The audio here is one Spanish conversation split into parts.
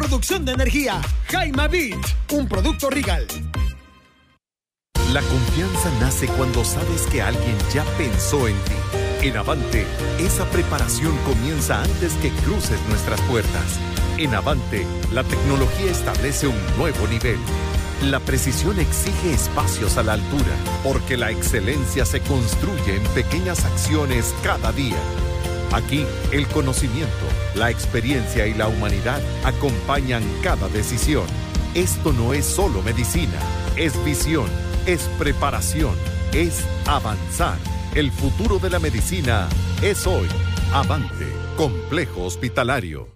producción de energía. Jaima Beat, un producto Regal. La confianza nace cuando sabes que alguien ya pensó en ti. En Avante, esa preparación comienza antes que cruces nuestras puertas. En Avante, la tecnología establece un nuevo nivel. La precisión exige espacios a la altura, porque la excelencia se construye en pequeñas acciones cada día. Aquí, el conocimiento, la experiencia y la humanidad acompañan cada decisión. Esto no es solo medicina, es visión, es preparación, es avanzar. El futuro de la medicina es hoy. Avante, Complejo Hospitalario.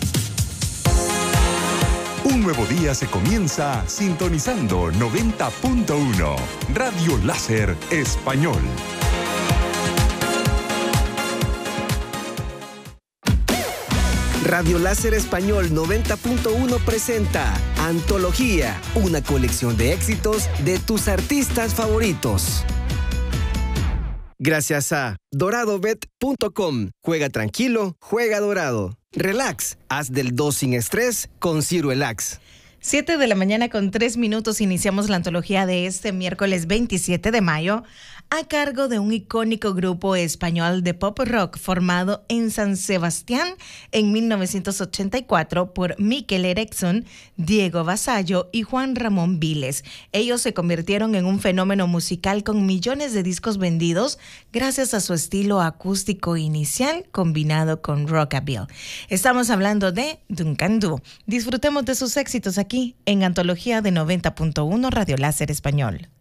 Un nuevo día se comienza sintonizando 90.1 Radio Láser Español. Radio Láser Español 90.1 presenta Antología, una colección de éxitos de tus artistas favoritos. Gracias a doradobet.com. Juega tranquilo, juega dorado. Relax, haz del 2 sin estrés con Ciruelax. 7 de la mañana con 3 minutos iniciamos la antología de este miércoles 27 de mayo a cargo de un icónico grupo español de pop rock formado en San Sebastián en 1984 por Mikel Erikson, Diego Vasallo y Juan Ramón Viles. Ellos se convirtieron en un fenómeno musical con millones de discos vendidos gracias a su estilo acústico inicial combinado con rockabilly. Estamos hablando de Duncan Du. Disfrutemos de sus éxitos aquí en Antología de 90.1 Radio Láser Español.